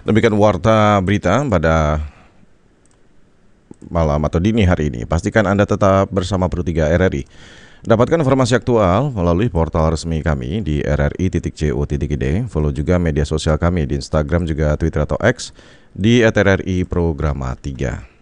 Demikian warta berita pada malam atau dini hari ini. Pastikan Anda tetap bersama Pro 3 RRI. Dapatkan informasi aktual melalui portal resmi kami di rri.co.id. Follow juga media sosial kami di Instagram juga Twitter atau X di @RRI Programa 3.